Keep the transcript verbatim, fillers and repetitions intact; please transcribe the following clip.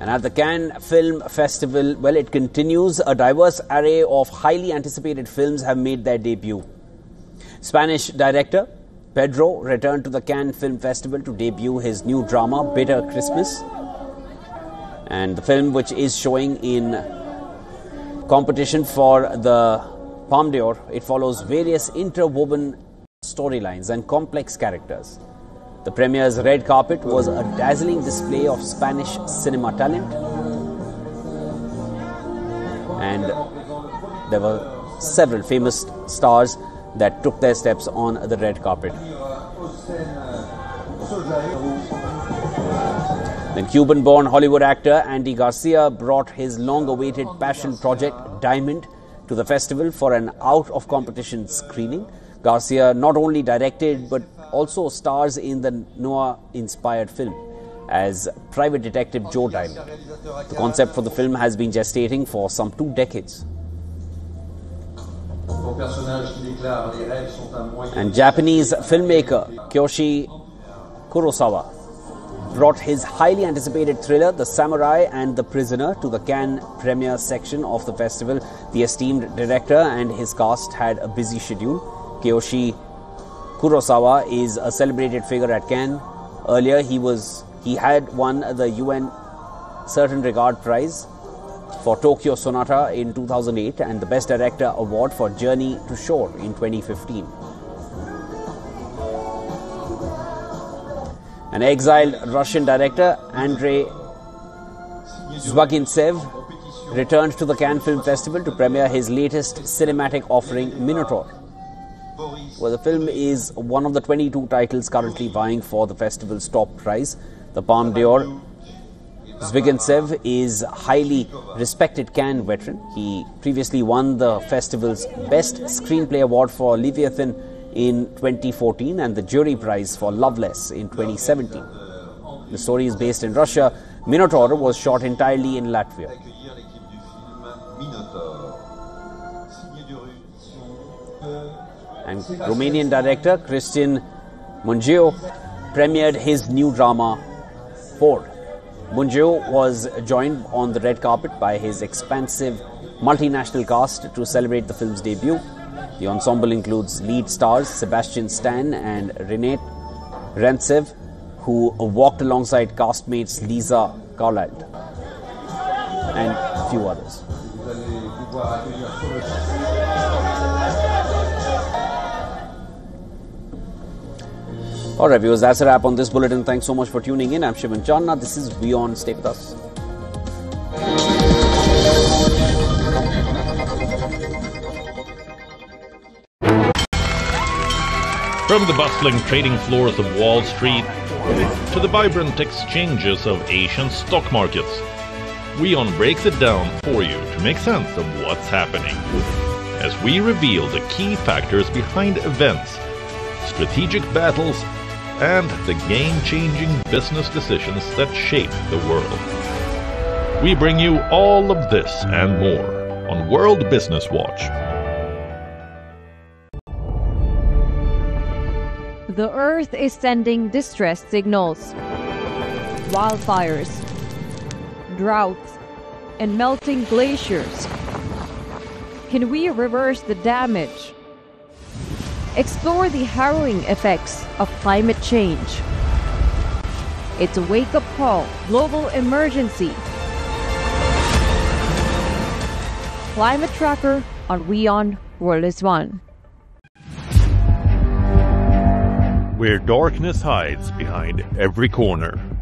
And at the Cannes Film Festival, well, it continues. A diverse array of highly anticipated films have made their debut. Spanish director Pedro returned to the Cannes Film Festival to debut his new drama, Bitter Christmas. And the film, which is showing in competition for the Palme d'Or, it follows various interwoven storylines and complex characters. The premiere's red carpet was a dazzling display of Spanish cinema talent, and there were several famous stars that took their steps on the red carpet. Then Cuban-born Hollywood actor Andy Garcia brought his long-awaited passion project Diamond to the festival for an out-of-competition screening. Garcia not only directed but also stars in the noir-inspired film as private detective Joe Diamond. The concept for the film has been gestating for some two decades. And Japanese filmmaker Kiyoshi Kurosawa brought his highly anticipated thriller The Samurai and the Prisoner to the Cannes premiere section of the festival. The esteemed director and his cast had a busy schedule. Kiyoshi Kurosawa is a celebrated figure at Cannes. Earlier, he was he had won the U N Certain Regard Prize for Tokyo Sonata in two thousand eight and the Best Director Award for Journey to Shore in twenty fifteen. An exiled Russian director, Andrei Zvagintsev, returned to the Cannes Film Festival to premiere his latest cinematic offering, Minotaur. Well, the film is one of the twenty-two titles currently vying for the festival's top prize, the Palme d'Or. Zvagintsev is a highly respected Cannes veteran. He previously won the festival's Best Screenplay Award for Leviathan in twenty fourteen and the Jury Prize for Loveless in twenty seventeen. The story is based in Russia. Minotaur was shot entirely in Latvia. And Romanian director Cristian Mungiu premiered his new drama, Horde. Mungiu was joined on the red carpet by his expansive multinational cast to celebrate the film's debut. The ensemble includes lead stars Sebastian Stan and Renate Rentsev, who walked alongside castmates Lisa Garland and a few others. Alright viewers, that's a wrap on this bulletin. Thanks so much for tuning in. I'm Shivan Channa. This is Beyond. Stay with us. From the bustling trading floors of Wall Street to the vibrant exchanges of Asian stock markets, WION breaks it down for you to make sense of what's happening, as we reveal the key factors behind events, strategic battles, and the game-changing business decisions that shape the world. We bring you all of this and more on World Business Watch. The Earth is sending distress signals. Wildfires, droughts, and melting glaciers. Can we reverse the damage? Explore the harrowing effects of climate change. It's a wake-up call, global emergency. Climate Tracker on WION World is One. Where darkness hides behind every corner,